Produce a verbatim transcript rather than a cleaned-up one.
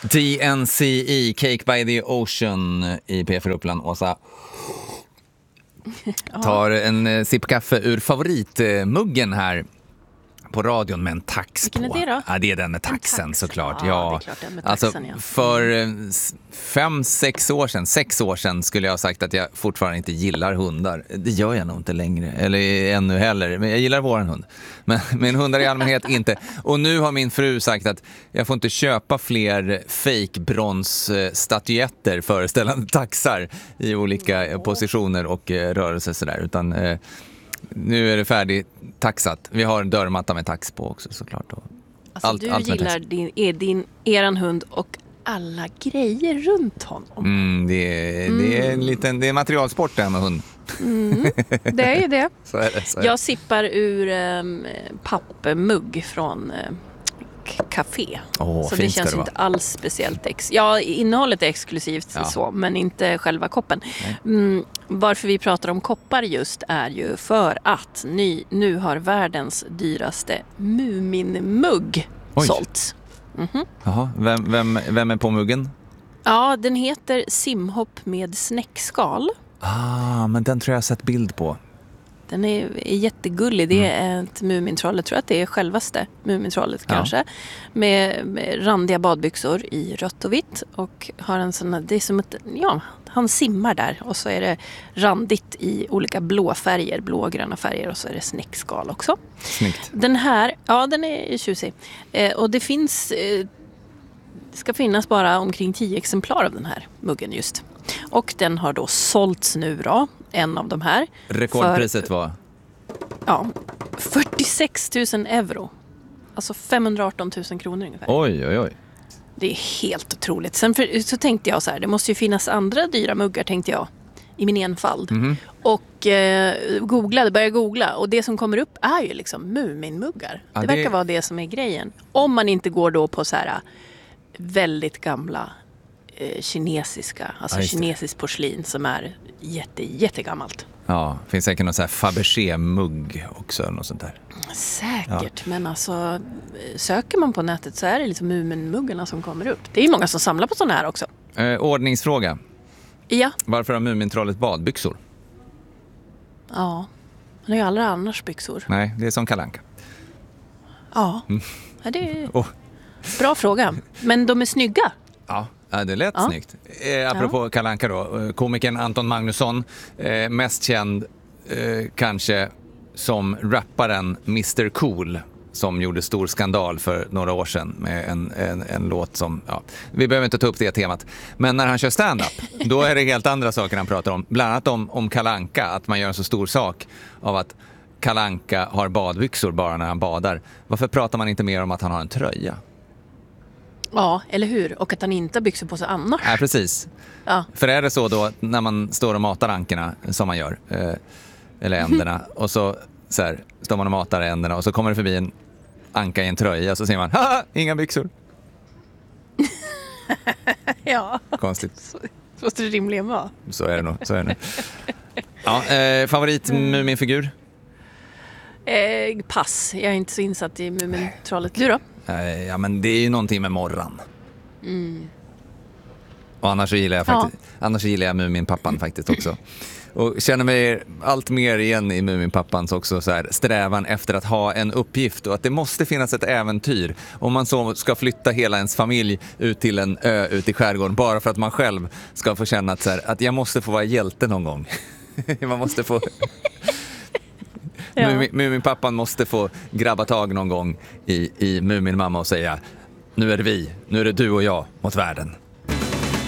T N C E, Cake by the Ocean i P F Uppland. Åsa tar en sipp kaffe ur favoritmuggen här på radion med en tax Vilken på. är det då? Ja, det är den med taxen tax. Såklart. Ja, ja. det är klart den med taxen, alltså, ja. för fem, sex år sedan, sex år sedan skulle jag ha sagt att jag fortfarande inte gillar hundar. Det gör jag nog inte längre, eller ännu heller. Men jag gillar våran hund. Men, men hundar i allmänhet inte. Och nu har min fru sagt att jag får inte köpa fler fake bronsstatyetter föreställande taxar i olika mm. positioner och rörelser sådär, utan eh, nu är det färdigt taxat. Vi har en dörrmatta med tax på också såklart. Och alltså allt, du allt gillar din, är din, eran hund och alla grejer runt honom. Mm, det, är, mm. det är en liten, det är materialsport det här med hund. Mm, det är ju det. så är det, så är det. Jag sippar ur um, pappmugg från uh, café. Oh, så det känns det inte alls speciellt ex- ja, innehållet är exklusivt ja. så, men inte själva koppen. Mm, varför vi pratar om koppar just är ju för att ny, nu har världens dyraste Muminmugg sålts. Mm-hmm. Jaha, vem, vem, vem är på muggen? Ja, den heter Simhopp med snäckskal. Ah, men den tror jag har sett bild på. Den är, är jättegullig. Det är mm. ett Mumintroll. Jag tror att det är självaste Mumintrollet ja. kanske. Med, med randiga badbyxor i rött och vitt. Och har en sån, det är som ett, ja, han simmar där. Och så är det randigt i olika blå färger, blågröna färger. Och så är det snäckskal också. Snyggt. Den här, ja den är tjusig. Eh, och det finns, eh, det ska finnas bara omkring tio exemplar av den här muggen just. Och den har då sålts nu då, en av de här. Rekordpriset för, var? Ja, fyrtiosex tusen euro. Alltså femhundraarton tusen kronor ungefär. Oj, oj, oj. Det är helt otroligt. Sen för, så tänkte jag så här, det måste ju finnas andra dyra muggar tänkte jag. I min enfald. Mm-hmm. Och eh, googlade, började googla. Och det som kommer upp är ju liksom Muminmuggar. Ja, det, det verkar vara det som är grejen. Om man inte går då på så här väldigt gamla eh, kinesiska, alltså ja, kinesisk porslin som är jätte, jättegammalt. Ja, finns säkert någon så här Fabergé-mugg också, något sånt där. Säkert, ja. Men alltså söker man på nätet så är det liksom Muminmuggarna som kommer upp. Det är ju många som samlar på sådana här också. Eh, ordningsfråga. Ja. Varför har Mumintrollet badbyxor? Ja, han har ju aldrig annars byxor. Nej, det är som Kalle Anka. Ja, mm. ja det är oh. bra fråga. Men de är snygga. Ja, det lät ja. snyggt. Eh, apropå ja. Kalle Anka då, komikern Anton Magnusson, eh, mest känd eh, kanske som rapparen mister Cool, som gjorde stor skandal för några år sedan med en, en, en låt som, ja, vi behöver inte ta upp det temat. Men när han kör stand-up, då är det helt andra saker han pratar om. Bland annat om, om Kalle Anka, att man gör en så stor sak av att Kalle Anka har badbyxor bara när han badar. Varför pratar man inte mer om att han har en tröja? Ja, eller hur? Och att han inte har byxor på sig annars. Ja, precis. Ja. För är det så då när man står och matar ankorna som man gör, eh, eller änderna, och så, så här, står man och matar änderna och så kommer det förbi en anka i en tröja och så säger man, haha, inga byxor. Ja. Konstigt. Så, så måste det rimligen vara. Så är det nog, så är det nog. Ja, eh, favorit Muminfigur? Eh, pass, jag är inte så insatt i Mumintrollet. Du då? Eh, ja, men det är ju någonting med Morran. Mm. Och annars så gillar jag faktiskt, ja. annars så gillar jag Muminpappan faktiskt också. Och känner mig allt mer igen i Muminpappans också så här, strävan efter att ha en uppgift och att det måste finnas ett äventyr. Om man så ska flytta hela ens familj ut till en ö ut i skärgården bara för att man själv ska få känna att, så här, att jag måste få vara hjälte någon gång. Man måste få... Ja. Muminpappan måste få grabba tag någon gång i, i Muminmamma och säga, nu är det vi, nu är det du och jag mot världen.